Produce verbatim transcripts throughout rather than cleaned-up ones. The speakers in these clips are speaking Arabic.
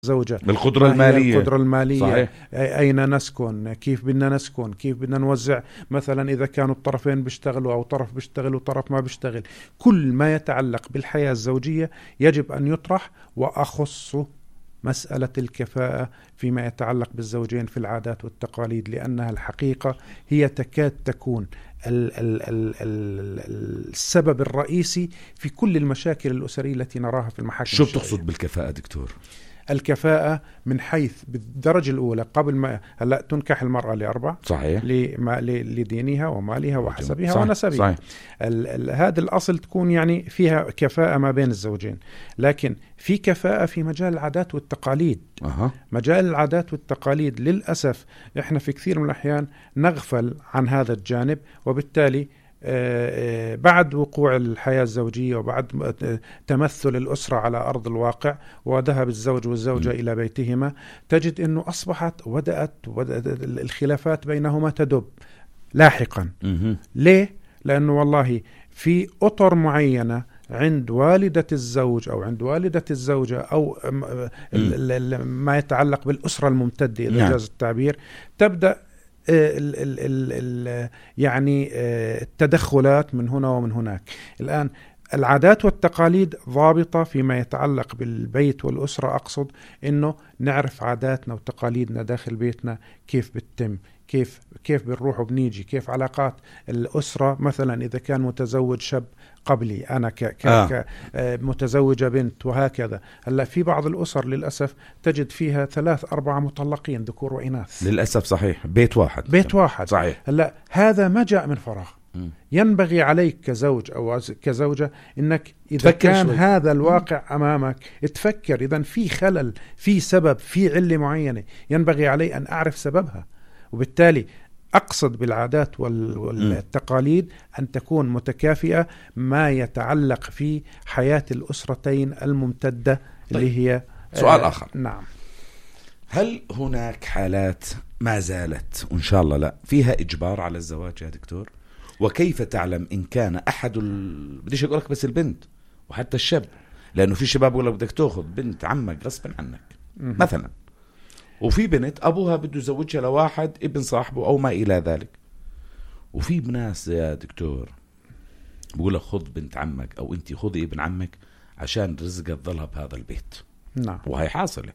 زوجة بالقدرة المالية القدرة المالية صحيح. أين نسكن، كيف بدنا نسكن، كيف بدنا نوزع، مثلا إذا كانوا الطرفين بيشتغلوا أو طرف بيشتغل وطرف ما بيشتغل. كل ما يتعلق بالحياة الزوجية يجب أن يطرح، وأخص مسألة الكفاءة فيما يتعلق بالزوجين في العادات والتقاليد، لأنها الحقيقة هي تكاد تكون ال ال ال ال السبب الرئيسي في كل المشاكل الأسرية التي نراها في المحاكم. شو بتقصد بالكفاءة دكتور؟ الكفاءة من حيث بالدرجة الأولى قبل ما هلا تنكح المرأة لأربع، صحيح، لما لدينها ومالها وحسبها صحيح. ونسبها، صحيح. ال ال هذا الأصل تكون يعني فيها كفاءة ما بين الزوجين. لكن في كفاءة في مجال العادات والتقاليد. أه. مجال العادات والتقاليد للأسف إحنا في كثير من الأحيان نغفل عن هذا الجانب، وبالتالي بعد وقوع الحياة الزوجية وبعد تمثل الأسرة على أرض الواقع وذهب الزوج والزوجة م. إلى بيتهما، تجد أنه أصبحت وبدأت الخلافات بينهما تدب لاحقا. م. ليه؟ لأنه والله في أطر معينة عند والدة الزوج أو عند والدة الزوجة أو ما يتعلق بالأسرة الممتدة إذا جاز التعبير، تبدأ ال ال ال ال يعني التدخلات من هنا ومن هناك. الآن العادات والتقاليد ضابطة فيما يتعلق بالبيت والأسرة، أقصد إنه نعرف عاداتنا وتقاليدنا داخل بيتنا كيف بتتم، كيف كيف بنروح وبنيجي، كيف علاقات الأسرة. مثلا إذا كان متزوج شاب قبلي أنا ك ك آه. متزوجة بنت وهكذا. هلا في بعض الأسر للأسف تجد فيها ثلاث أربعة مطلقين ذكور وإناث للأسف. صحيح، بيت واحد بيت واحد. صحيح. هلا هذا ما جاء من فراغ. م. ينبغي عليك كزوج أو كزوجة إنك إذا كان شوي. هذا الواقع م. أمامك تفكر إذا في خلل، في سبب، في علة معينة، ينبغي علي أن أعرف سببها. وبالتالي أقصد بالعادات والتقاليد أن تكون متكافئة ما يتعلق في حياة الأسرتين الممتدة. طيب. اللي هي سؤال آه آخر. نعم، هل هناك حالات ما زالت وإن شاء الله لا فيها إجبار على الزواج يا دكتور؟ وكيف تعلم إن كان أحد ال... بديش أقولك بس البنت وحتى الشاب، لأنه في شباب يقول لك بدك تأخذ بنت عمك غصبا عنك م- مثلا، وفي بنت أبوها بده يزوجها لواحد ابن صاحبه أو ما إلى ذلك، وفي ناس يا دكتور بقول لك خذ بنت عمك أو أنت خذي ابن عمك عشان رزقها تظلها بهذا البيت. نعم. وهي حاصلة.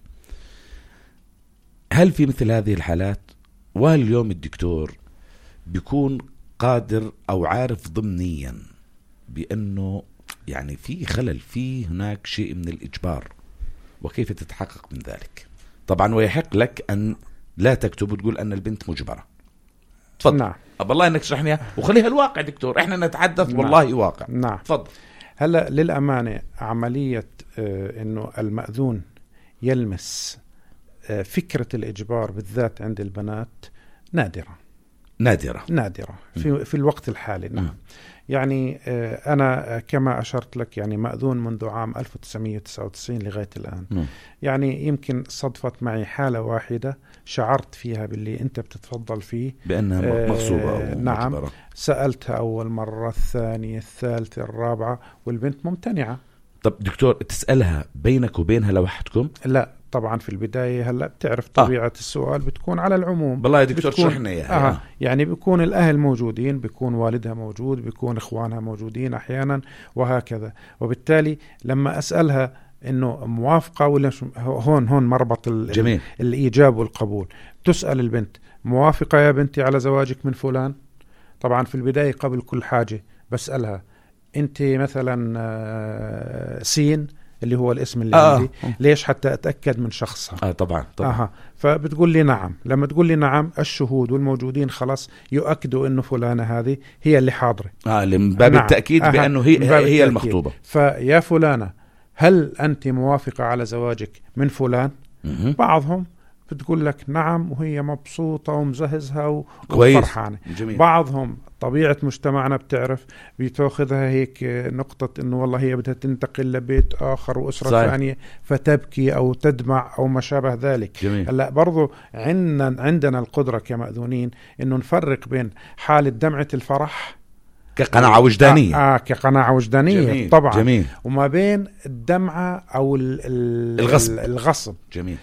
هل في مثل هذه الحالات؟ وهل اليوم الدكتور بيكون قادر أو عارف ضمنيا بأنه يعني في خلل، في هناك شيء من الإجبار، وكيف تتحقق من ذلك؟ طبعا ويحق لك أن لا تكتب وتقول أن البنت مجبرة. تفضل. نعم. أب الله أنك تشرحني وخليها الواقع دكتور، إحنا نتحدث. نعم. والله واقع. نعم. تفضل. هلأ للأمانة عملية آه أنه المأذون يلمس آه فكرة الإجبار بالذات عند البنات نادرة نادرة نادرة في, في الوقت الحالي. نعم. يعني أنا كما أشرت لك يعني مأذون منذ عام ألف وتسعمائة وتسعة وتسعين لغاية الآن. م. يعني يمكن صدفت معي حالة واحدة شعرت فيها باللي أنت بتتفضل فيه بأنها مغصوبة أو نعم مجبرة. سألتها أول مرة، الثانية، الثالثة، الرابعة، والبنت ممتنعة. طب دكتور تسألها بينك وبينها لوحدكم؟ لا طبعا في البداية هلأ بتعرف طبيعة آه. السؤال بتكون على العموم. بالله يا دكتور شرحنا إياها. آه. يعني بيكون الأهل موجودين، بيكون والدها موجود، بيكون إخوانها موجودين أحيانا وهكذا. وبالتالي لما أسألها إنه موافقة ولا هون هون مربط ال الإيجاب والقبول، تسأل البنت موافقة يا بنتي على زواجك من فلان؟ طبعا في البداية قبل كل حاجة بسألها أنت مثلا سين اللي هو الاسم اللي آه. عندي، ليش؟ حتى أتأكد من شخصها. آه طبعا طبعا. آه. فبتقول لي نعم. لما تقول لي نعم الشهود والموجودين خلاص يؤكدوا إنه فلانة هذه هي اللي حاضرة. آه من باب نعم. التأكيد آه. بأنه هي هي التأكيد. المخطوبة. فيا فلانة هل أنت موافقة على زواجك من فلان؟ م-م. بعضهم بتقول لك نعم وهي مبسوطة ومزهزها وفرحانة. بعضهم طبيعة مجتمعنا بتعرف بتأخذها هيك نقطة إنه والله هي بدها تنتقل لبيت آخر وأسرة صحيح. ثانية فتبكي أو تدمع أو ما شابه ذلك. هلا برضو عندنا عندنا القدرة كمأذونين إنه نفرق بين حالة دمعة الفرح كقناعة وجدانية. آه, آه كقناعة وجدانية. جميل. طبعا جميل. وما بين الدمعة أو ال ال الغصب. الغصب. جميل.